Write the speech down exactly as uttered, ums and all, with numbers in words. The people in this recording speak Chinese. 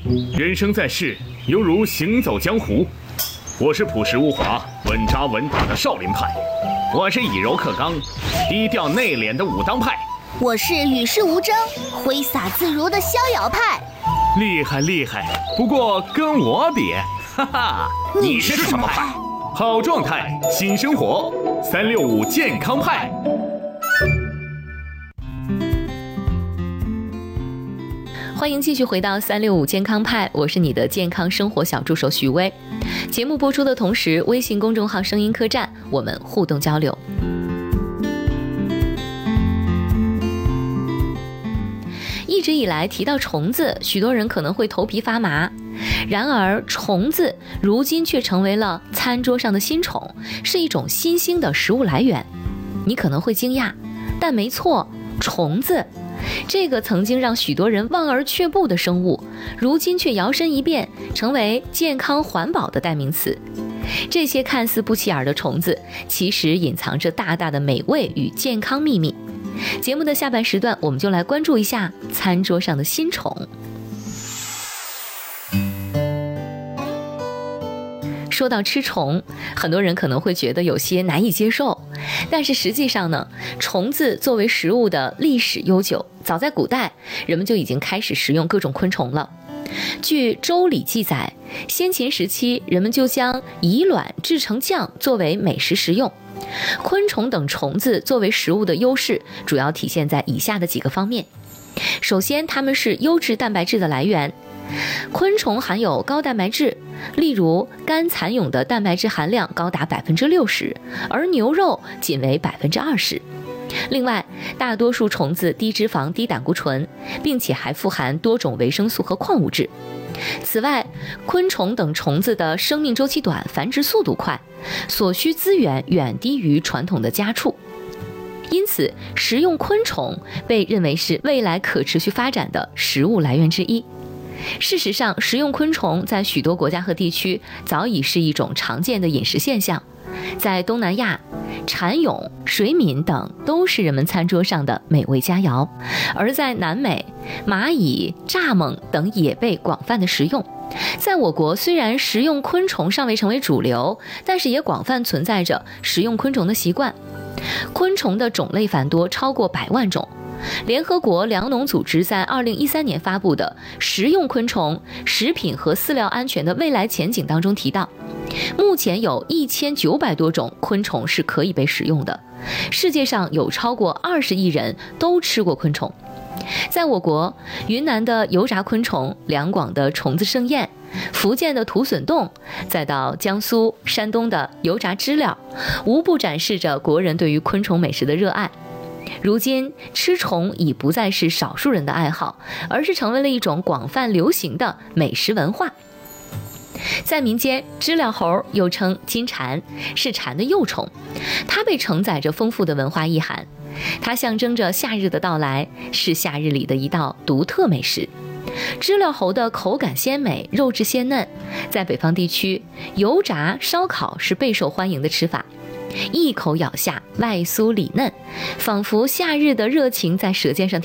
人生在世，犹如行走江湖。我是朴实无华、稳扎稳打的少林派，我是以柔克刚、低调内敛的武当派， 我是与世无争、挥洒自如的逍遥派。 厉害厉害，不过跟我比，哈哈， 你是什么派？ 好状态，新生活，三六五健康派。 欢迎继续回到三六五健康派，我是你的健康生活小助手许巍。节目播出的同时，微信公众号声音客栈，我们互动交流。一直以来提到虫子，许多人可能会头皮发麻。然而虫子如今却成为了餐桌上的新宠，是一种新兴的食物来源。你可能会惊讶，但没错，虫子这个曾经让许多人望而却步的生物，如今却摇身一变成为健康环保的代名词。这些看似不起眼的虫子，其实隐藏着大大的美味与健康秘密。节目的下半时段，我们就来关注一下餐桌上的新宠。说到吃虫，很多人可能会觉得有些难以接受，但是实际上呢，虫子作为食物的历史悠久，早在古代，人们就已经开始食用各种昆虫了。据《周礼》记载，先秦时期，人们就将蚁卵制成酱作为美食食用。昆虫等虫子作为食物的优势，主要体现在以下的几个方面。首先，它们是优质蛋白质的来源。昆虫含有高蛋白质，例如干蚕蛹的蛋白质含量高达百分之六十，而牛肉仅为百分之二十。另外，大多数虫子低脂肪、低胆固醇，并且还富含多种维生素和矿物质。此外，昆虫等虫子的生命周期短，繁殖速度快，所需资源远低于传统的家畜。因此，食用昆虫被认为是未来可持续发展的食物来源之一。事实上，食用昆虫在许多国家和地区早已是一种常见的饮食现象。在东南亚，蚕蛹、水敏等都是人们餐桌上的美味佳肴，而在南美，蚂蚁、蚱蜢等也被广泛的食用。在我国，虽然食用昆虫尚未成为主流，但是也广泛存在着食用昆虫的习惯。昆虫的种类繁多，超过百万种。联合国粮农组织在二零一三年发布的《食用昆虫、食品和饲料安全的未来前景》当中提到，目前有一千九百多种昆虫是可以被食用的。世界上有超过二十亿人都吃过昆虫。在我国，云南的油炸昆虫、两广的虫子盛宴、福建的土笋冻，再到江苏、山东的油炸知了，无不展示着国人对于昆虫美食的热爱。如今，吃虫已不再是少数人的爱好，而是成为了一种广泛流行的美食文化。在民间，知了猴又称金蝉，是蝉的幼虫，它被承载着丰富的文化意涵。它象征着夏日的到来，是夏日里的一道独特美食。知了猴的口感鲜美，肉质鲜嫩，在北方地区，油炸、烧烤是备受欢迎的吃法。一口咬下，外酥里嫩，仿佛夏日的热情在舌尖上